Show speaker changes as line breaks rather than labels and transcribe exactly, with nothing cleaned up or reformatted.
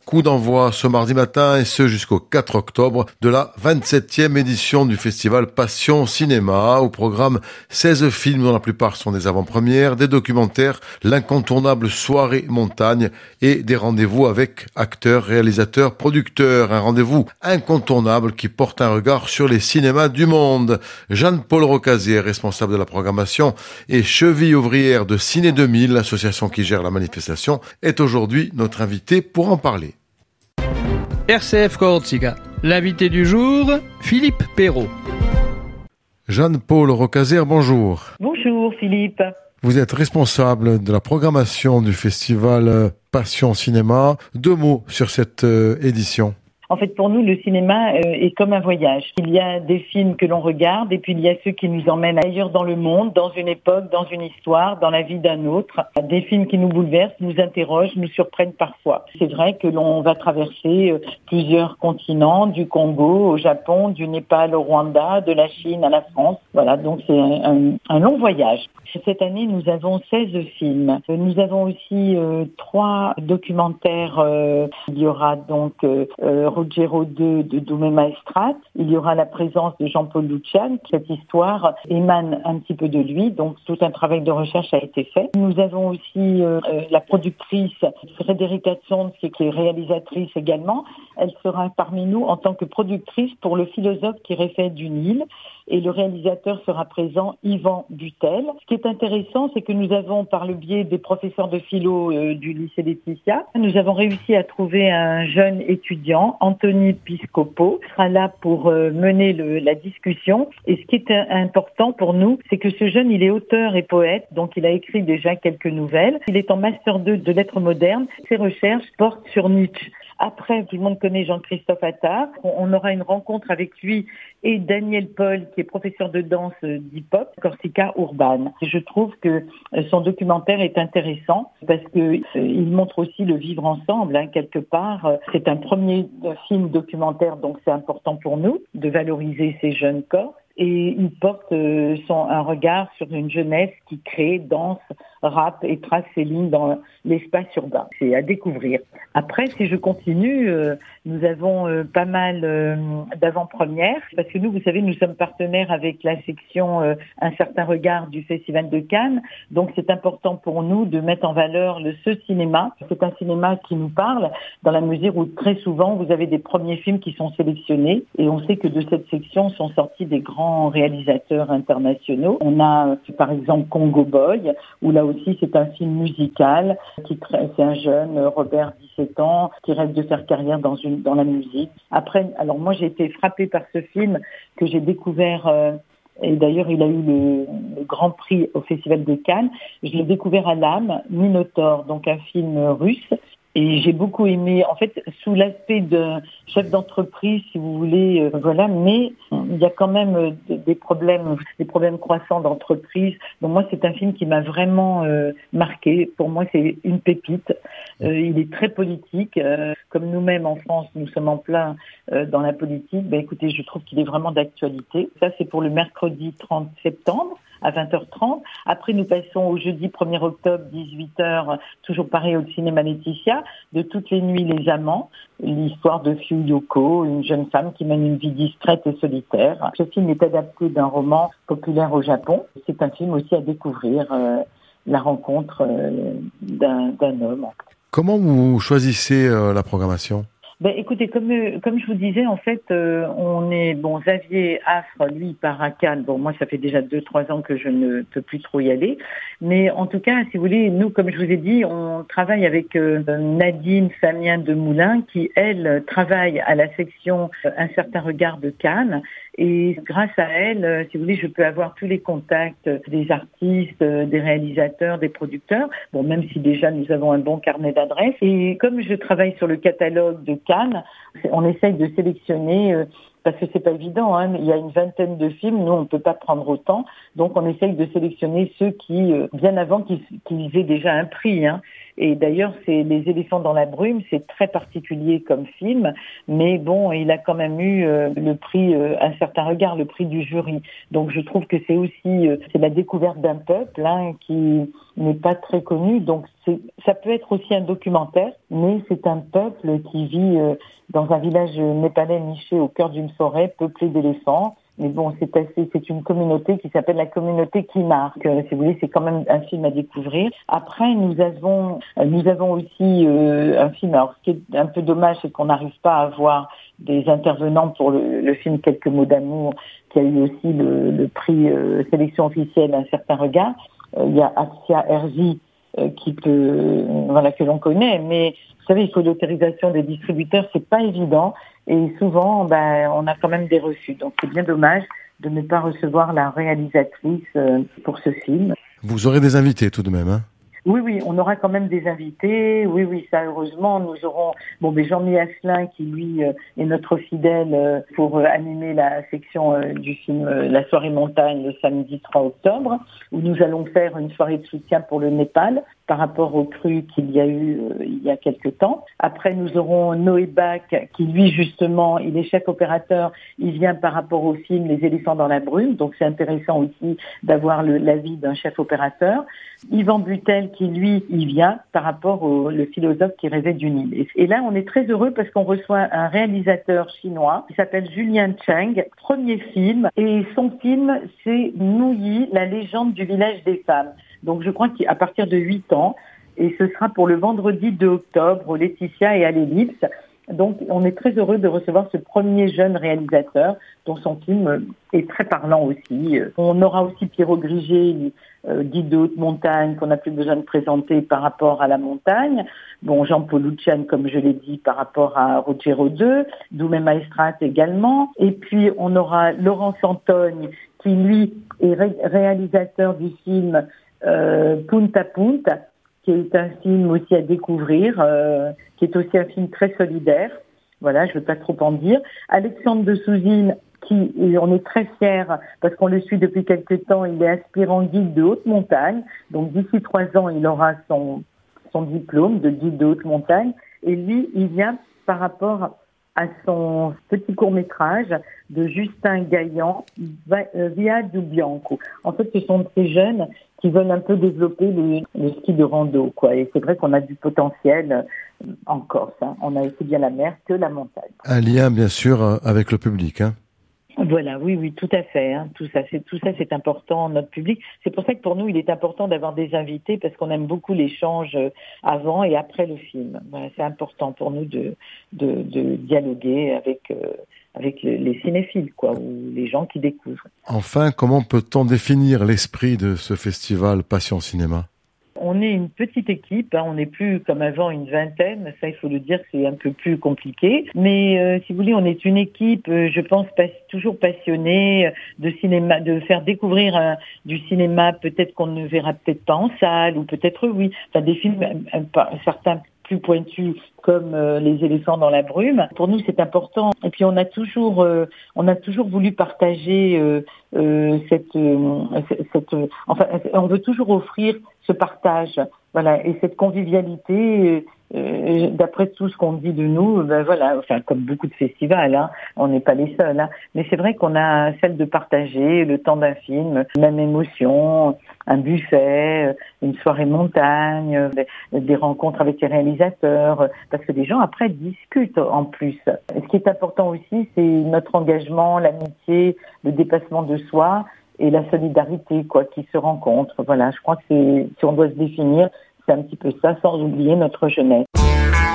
Coup d'envoi ce mardi matin et ce jusqu'au quatre octobre de la vingt-septième édition du festival Passion Cinéma. Au programme seize films dont la plupart sont des avant-premières, des documentaires, l'incontournable soirée montagne et des rendez-vous avec acteurs, réalisateurs, producteurs. Un rendez-vous incontournable qui porte un regard sur les cinémas du monde. Jeanne-Paul Rocasier, responsable de la programmation et cheville ouvrière de Ciné deux mille, l'association qui gère la manifestation, est aujourd'hui notre invité pour en parler.
R C F Corsica. L'invité du jour, Philippe Perrault.
Jeanne-Paul Rocasier, bonjour.
Bonjour Philippe.
Vous êtes responsable de la programmation du festival Passion Cinéma. Deux mots sur cette euh, édition.
En fait, pour nous, le cinéma euh, est comme un voyage. Il y a des films que l'on regarde et puis il y a ceux qui nous emmènent ailleurs dans le monde, dans une époque, dans une histoire, dans la vie d'un autre. Des films qui nous bouleversent, nous interrogent, nous surprennent parfois. C'est vrai que l'on va traverser euh, plusieurs continents, du Congo au Japon, du Népal au Rwanda, de la Chine à la France. Voilà, donc c'est un, un, un long voyage. Cette année, nous avons seize films. Nous avons aussi euh, trois documentaires. Euh, il y aura donc euh, Ruggero deux de Doumé Maestrat. Il y aura la présence de Jean-Paul Lucian. Cette histoire émane un petit peu de lui, donc tout un travail de recherche a été fait. Nous avons aussi euh, la productrice Frédérica Tsons, qui est réalisatrice également. Elle sera parmi nous en tant que productrice pour le philosophe qui réfait du Nil. Et le réalisateur sera présent, Yvan Butel. Ce qui est intéressant, c'est que nous avons, par le biais des professeurs de philo euh, du lycée Laetitia, nous avons réussi à trouver un jeune étudiant, Anthony Piscopo, qui sera là pour euh, mener le, la discussion. Et ce qui est un, important pour nous, c'est que ce jeune, il est auteur et poète, donc il a écrit déjà quelques nouvelles. Il est en master deux de lettres modernes. Ses recherches portent sur Nietzsche. Après, tout le monde connaît Jean-Christophe Attard. On aura une rencontre avec lui et Daniel Paul, qui est professeur de danse d'hip-hop, Corsica Urban. Je trouve que son documentaire est intéressant parce que il montre aussi le vivre ensemble, hein, quelque part. C'est un premier film documentaire, donc c'est important pour nous de valoriser ces jeunes corps. Et il porte euh, son, un regard sur une jeunesse qui crée, danse, rappe et trace ses lignes dans l'espace urbain. C'est à découvrir. Après, si je continue, euh, nous avons euh, pas mal euh, d'avant-premières, parce que nous, vous savez, nous sommes partenaires avec la section euh, Un certain regard du Festival de Cannes. Donc, c'est important pour nous de mettre en valeur le ce cinéma. C'est un cinéma qui nous parle, dans la mesure où très souvent, vous avez des premiers films qui sont sélectionnés, et on sait que de cette section sont sortis des grands réalisateurs internationaux. On a par exemple Congo Boy, où là aussi c'est un film musical, qui c'est un jeune, Robert, dix-sept ans, qui rêve de faire carrière dans une dans la musique. Après, alors moi j'ai été frappée par ce film que j'ai découvert, euh, et d'ailleurs il a eu le, le Grand Prix au Festival de Cannes. Je l'ai découvert à l'âme, Minotaure, donc un film russe. Et j'ai beaucoup aimé, en fait, sous l'aspect de chef d'entreprise, si vous voulez, euh, voilà, mais il y a quand même euh, des problèmes, des problèmes croissants d'entreprise. Donc moi, c'est un film qui m'a vraiment euh, marqué. Pour moi, c'est une pépite. Euh, il est très politique. Euh, comme nous-mêmes en France, nous sommes en plein euh, dans la politique. Ben écoutez, je trouve qu'il est vraiment d'actualité. Ça, c'est pour le mercredi trente septembre. À vingt heures trente. Après, nous passons au jeudi premier octobre, dix-huit heures, toujours pareil au cinéma Laetitia, de Toutes les nuits les amants, l'histoire de Fuyoko, une jeune femme qui mène une vie discrète et solitaire. Ce film est adapté d'un roman populaire au Japon. C'est un film aussi à découvrir, euh, la rencontre euh, d'un, d'un homme.
Comment vous choisissez euh, la programmation ?
Ben, écoutez, comme comme je vous disais, en fait, euh, on est bon. Xavier Affre, lui, part à Cannes. Bon, moi, ça fait déjà deux, trois ans que je ne peux plus trop y aller. Mais en tout cas, si vous voulez, nous, comme je vous ai dit, on travaille avec euh, Nadine Samien de Moulin, qui elle travaille à la section euh, Un certain regard de Cannes. Et grâce à elle, euh, si vous voulez, je peux avoir tous les contacts des artistes, euh, des réalisateurs, des producteurs. Bon, même si déjà nous avons un bon carnet d'adresses. Et comme je travaille sur le catalogue de Cannes, on essaye de sélectionner euh, parce que c'est pas évident, hein, il y a une vingtaine de films, nous on peut pas prendre autant, donc on essaye de sélectionner ceux qui, euh, bien avant qu'ils, qu'ils aient déjà un prix, hein. Et d'ailleurs, c'est Les éléphants dans la brume, c'est très particulier comme film, mais bon, il a quand même eu euh, le prix euh, Un certain regard, le prix du jury. Donc je trouve que c'est aussi euh, c'est la découverte d'un peuple hein, qui n'est pas très connu. Donc c'est, ça peut être aussi un documentaire, mais c'est un peuple qui vit euh, dans un village népalais niché au cœur d'une forêt peuplée d'éléphants. Mais bon, c'est assez, c'est une communauté qui s'appelle la communauté Kimar. Euh, si vous voulez, c'est quand même un film à découvrir. Après, nous avons, nous avons aussi euh, un film. Alors, ce qui est un peu dommage, c'est qu'on n'arrive pas à avoir des intervenants pour le, le film Quelques mots d'amour, qui a eu aussi le, le prix euh, sélection officielle Un certain regard. Euh, il y a Axia Herzi euh, qui peut, voilà, que l'on connaît, mais vous savez, il faut l'autorisation des distributeurs, c'est pas évident. Et souvent, ben, on a quand même des refus. Donc, c'est bien dommage de ne pas recevoir la réalisatrice euh, pour ce film.
Vous aurez des invités tout de même, hein?
Oui, oui, on aura quand même des invités. Oui, oui, ça, heureusement, nous aurons bon, ben Jean-Mi Asselin qui, lui, euh, est notre fidèle euh, pour euh, animer la section euh, du film euh, La soirée montagne le samedi trois octobre, où nous allons faire une soirée de soutien pour le Népal par rapport aux crues qu'il y a eu euh, il y a quelque temps. Après, nous aurons Noé Bach qui, lui, justement, il est chef opérateur. Il vient par rapport au film Les éléphants dans la brume. Donc, c'est intéressant aussi d'avoir le, l'avis d'un chef opérateur. Yvan Butel qui, lui, il vient par rapport au le philosophe qui rêvait d'une île. Et, et là, on est très heureux parce qu'on reçoit un réalisateur chinois qui s'appelle Julian Cheng, premier film. Et son film, c'est Nouyi, la légende du village des femmes. Donc, je crois qu'à partir de huit ans, et ce sera pour le vendredi deux octobre, au Laetitia et à l'Ellipse. Donc, on est très heureux de recevoir ce premier jeune réalisateur dont son film est très parlant aussi. On aura aussi Pierrot Grigé, euh, guide de haute montagne, qu'on n'a plus besoin de présenter par rapport à la montagne. Bon, Jean-Paul Lucian, comme je l'ai dit, par rapport à Ruggiero deux, Doumé Maestrat également. Et puis, on aura Laurent Santogne, qui, lui, est ré- réalisateur du film euh, Punta Punta, qui est un film aussi à découvrir, euh, qui est aussi un film très solidaire. Voilà, je ne veux pas trop en dire. Alexandre de Souzine, qui, et on est très fiers, parce qu'on le suit depuis quelques temps, il est aspirant guide de haute montagne. Donc d'ici trois ans, il aura son, son diplôme de guide de haute montagne. Et lui, il vient par rapport à son petit court-métrage de Justin Gaillan, Via du Bianco. En fait, ce sont ces jeunes qui veulent un peu développer le, le ski de rando, quoi. Et c'est vrai qu'on a du potentiel en Corse, hein. On a aussi bien la mer que la montagne.
Un lien, bien sûr, avec le public, hein.
Voilà, oui, oui, tout à fait, hein. Tout ça, c'est tout ça, c'est important, notre public. C'est pour ça que pour nous, il est important d'avoir des invités parce qu'on aime beaucoup l'échange avant et après le film. Voilà, c'est important pour nous de de, de dialoguer avec euh, avec les cinéphiles, quoi, ou les gens qui découvrent.
Enfin, comment peut-on définir l'esprit de ce festival Passion Cinéma ?
On est une petite équipe, hein, on n'est plus comme avant une vingtaine, ça il faut le dire, c'est un peu plus compliqué. Mais euh, si vous voulez, on est une équipe, euh, je pense, pas, toujours passionnée de cinéma, de faire découvrir euh, du cinéma, peut-être qu'on ne verra peut-être pas en salle, ou peut-être oui, enfin des films, euh, pas, certains plus pointus comme euh, Les éléphants dans la brume. Pour nous, c'est important. Et puis on a toujours, euh, on a toujours voulu partager euh, euh, cette, euh, cette, euh, enfin, on veut toujours offrir ce partage, voilà, et cette convivialité. Euh, d'après tout ce qu'on dit de nous, ben voilà, enfin comme beaucoup de festivals, hein, on n'est pas les seuls, hein, mais c'est vrai qu'on a celle de partager le temps d'un film, même émotion, un buffet, une soirée montagne, des rencontres avec les réalisateurs, parce que des gens après discutent en plus. Ce qui est important aussi, c'est notre engagement, l'amitié, le dépassement de soi et la solidarité, quoi, qui se rencontrent. Voilà, je crois que c'est, si on doit se définir, c'est un petit peu ça, sans oublier notre jeunesse.